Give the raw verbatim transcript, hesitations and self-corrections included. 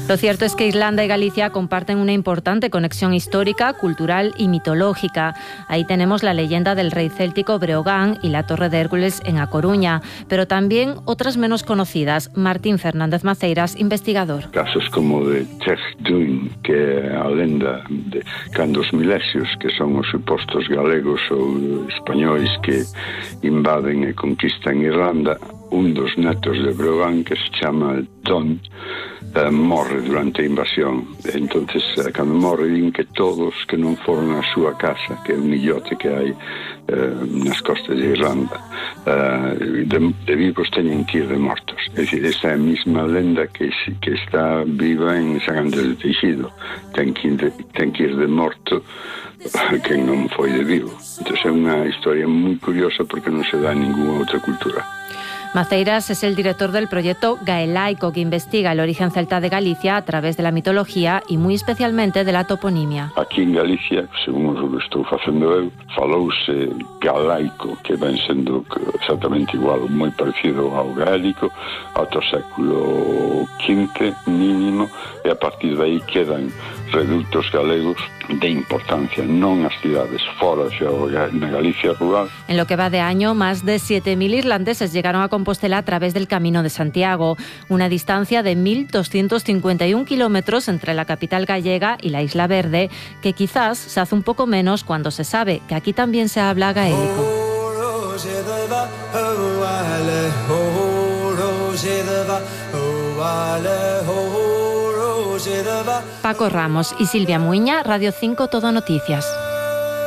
Lo cierto es que Irlanda y Galicia comparten una importante conexión histórica, cultural y mitológica. Ahí tenemos la leyenda del rey céltico Breogán y la Torre de Hércules en A Coruña, pero también otras menos conocidas. Martín Fernández Maceiras, investigador. Casos como de Techtún, que é a lenda de cando os milesios, que son os supostos galegos ou españois que invaden e conquistan Irlanda, un dos netos de Breogán, que se chama Don, Uh, morre durante a invasión. Entonces, uh, cando morre, din que todos que non foron á súa casa, que é un illote que hai uh, nas costas de Irlanda, uh, de, de vivos teñen que ir de mortos. É dicir, esa é a mesma lenda que, que está viva en San Andrés de Teixido. Ten que ir de, ten que ir de morto quen non foi de vivo. Entón, é unha historia moi curiosa porque non se dá en ninguna outra cultura. Maceiras es el director del proyecto Gaelaico, que investiga el origen celta de Galicia a través de la mitología y muy especialmente de la toponimia. Aquí en Galicia, según o que estou facendo eu, falouse galaico, que ven sendo exactamente igual, moi parecido ao gaélico, ata o século quince mínimo, e a partir de aí quedan redutos galegos de importancia, non as cidades, fora na Galicia rural. En lo que va de año, más de siete mil irlandeses llegaron a Compostela a través del Camino de Santiago, una distancia de mil doscientos cincuenta y un kilómetros entre la capital gallega y la Isla Verde, que quizás se hace un poco menos cuando se sabe que aquí también se habla gaélico. Paco Ramos y Silvia Muiña, Radio cinco Todo Noticias.